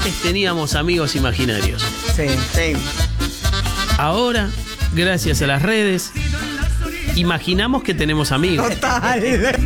antes teníamos amigos imaginarios. Sí. Ahora, gracias a las redes, imaginamos que tenemos amigos. Total.